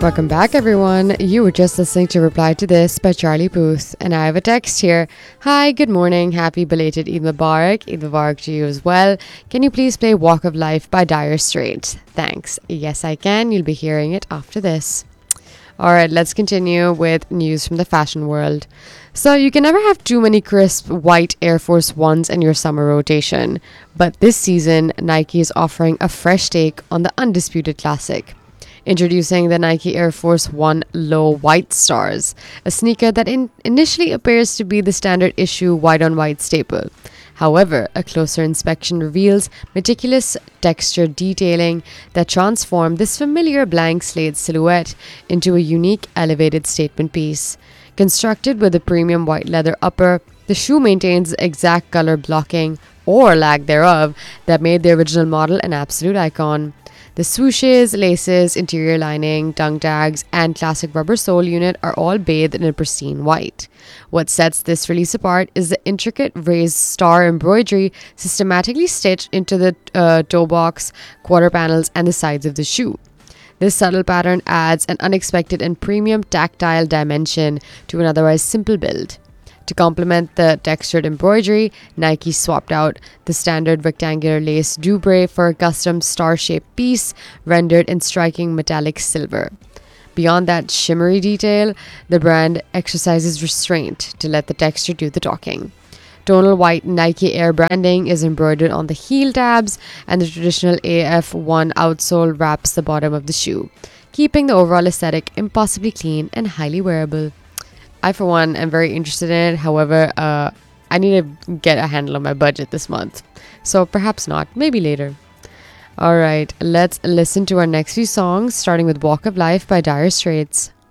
Welcome back, everyone. You were just listening to Reply to This by Charlie Puth, and I have a text here. Hi, good morning. Happy belated Eid Mubarak. Eid Mubarak to you as well. Can you please play Walk of Life by Dire Straits? Thanks. Yes, I can. You'll be hearing it after this. Alright, let's continue with news from the fashion world. So, you can never have too many crisp white Air Force Ones in your summer rotation. But this season, Nike is offering a fresh take on the undisputed classic. Introducing the Nike Air Force One Low White Stars, a sneaker that initially appears to be the standard issue white-on-white staple. However, a closer inspection reveals meticulous texture detailing that transform this familiar blank slate silhouette into a unique elevated statement piece. Constructed with a premium white leather upper, the shoe maintains the exact color blocking, or lack thereof, that made the original model an absolute icon. The swooshes, laces, interior lining, tongue tags, and classic rubber sole unit are all bathed in a pristine white. What sets this release apart is the intricate raised star embroidery systematically stitched into the toe box, quarter panels, and the sides of the shoe. This subtle pattern adds an unexpected and premium tactile dimension to an otherwise simple build. To complement the textured embroidery, Nike swapped out the standard rectangular lace doubre for a custom star-shaped piece rendered in striking metallic silver. Beyond that shimmery detail, the brand exercises restraint to let the texture do the talking. Tonal white Nike Air branding is embroidered on the heel tabs, and the traditional AF1 outsole wraps the bottom of the shoe, keeping the overall aesthetic impossibly clean and highly wearable. I, for one, am very interested in it. However, I need to get a handle on my budget this month. So perhaps not. Maybe later. Alright, let's listen to our next few songs, starting with Walk of Life by Dire Straits.